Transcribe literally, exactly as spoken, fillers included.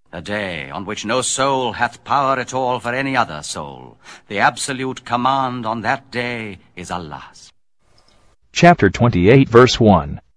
A day on which no soul hath power at all for any other soul. The absolute command on that day is Allah's. Chapter twenty-eight, verse one.